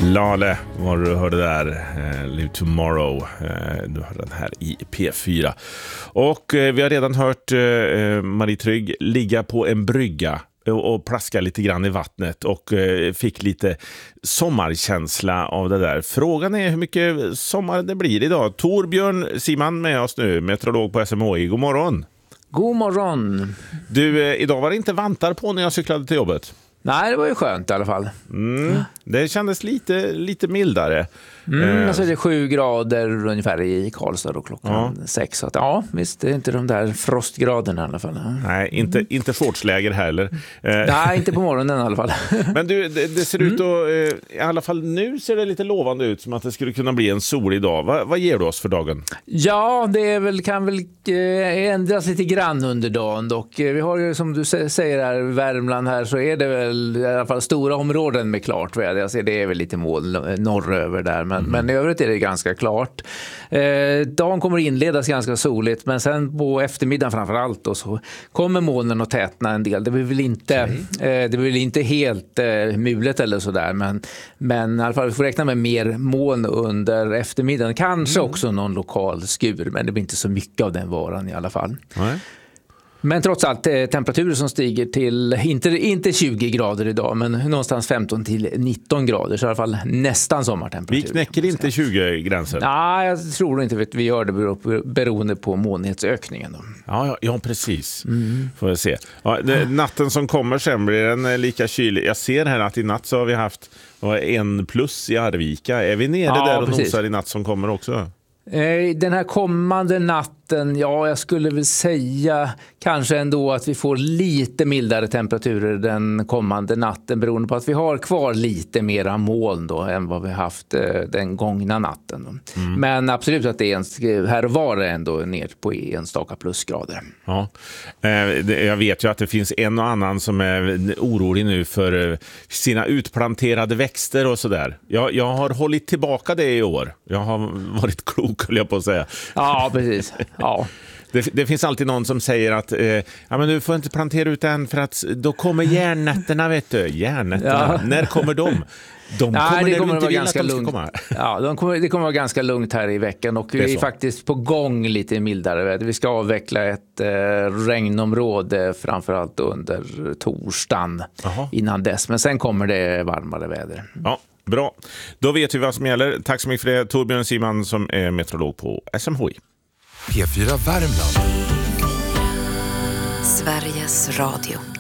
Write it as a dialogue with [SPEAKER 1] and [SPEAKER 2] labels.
[SPEAKER 1] Lale var du hörde där, Live Tomorrow. Du hörde den här i P4. Och vi har redan hört Marie Trygg ligga på en brygga och plaska lite grann i vattnet och fick lite sommarkänsla av det där. Frågan är hur mycket sommar det blir idag. Torbjörn Siman med oss nu, meteorolog på SMHI. God morgon.
[SPEAKER 2] God morgon.
[SPEAKER 1] Du, idag var det inte vantar på när jag cyklade till jobbet.
[SPEAKER 2] Nej, det var ju skönt i alla fall.
[SPEAKER 1] Det kändes lite mildare.
[SPEAKER 2] Alltså det är 7 grader ungefär i Karlstad och klockan 6. Så att, ja, visst, det är inte de där frostgraderna i alla fall.
[SPEAKER 1] Nej, inte shortsläger heller.
[SPEAKER 2] Nej, inte på morgonen i alla fall.
[SPEAKER 1] Men du, det ser ut att, i alla fall nu ser det lite lovande ut som att det skulle kunna bli en solig dag. Vad ger du oss för dagen?
[SPEAKER 2] Ja, det kan väl ändras lite grann under dagen. Och vi har ju, som du säger här, Värmland här, så är det väl i alla fall stora områden med klart väder. Jag ser det är väl lite moln norröver där. Men i övrigt är det ganska klart. Dagen kommer inledas ganska soligt, men sen på eftermiddagen framförallt då, så kommer molnen att tätna en del. Det blir väl inte helt mulet eller sådär, men i alla fall vi får räkna med mer moln under eftermiddagen. Kanske också någon lokal skur, men det blir inte så mycket av den varan i alla fall. Nej. Men trots allt temperaturer som stiger till, inte 20 grader idag, men någonstans 15 till 19 grader, så i alla fall nästan sommartemperatur.
[SPEAKER 1] Vi knäcker inte 20-gränsen?
[SPEAKER 2] Nej, jag tror inte att vi gör det beroende på molnighetsökningen. Då.
[SPEAKER 1] Ja, precis. Får vi se. Ja, natten som kommer sen blir den lika kylig. Jag ser här att i natt så har vi haft 1+ i Arvika. Är vi nere där och nosar i natt som kommer också?
[SPEAKER 2] Den här kommande natten, jag skulle väl säga kanske ändå att vi får lite mildare temperaturer den kommande natten, beroende på att vi har kvar lite mera moln då än vad vi haft den gångna natten. Men absolut att det är här och var ändå ner på enstaka plusgrader. Ja.
[SPEAKER 1] Jag vet ju att det finns en och annan som är orolig nu för sina utplanterade växter och sådär. Jag har hållit tillbaka det i år. Jag har varit klok, skulle jag på att säga.
[SPEAKER 2] Ja, precis. Ja.
[SPEAKER 1] Det finns alltid någon som säger att men du får inte plantera ut den för att då kommer järnnätterna, vet du. Järnnätterna, när kommer de? Det kommer vara ganska lugnt.
[SPEAKER 2] Ja, det kommer vara ganska lugnt här i veckan, och vi är faktiskt på gång lite mildare. Vi ska avveckla ett regnområde framförallt under torsdagen innan dess, men sen kommer det varmare väder.
[SPEAKER 1] Ja, bra. Då vet vi vad som gäller. Tack så mycket för det, Torbjörn Siman som är meteorolog på SMHI.
[SPEAKER 3] P4 Värmland.
[SPEAKER 4] Sveriges Radio.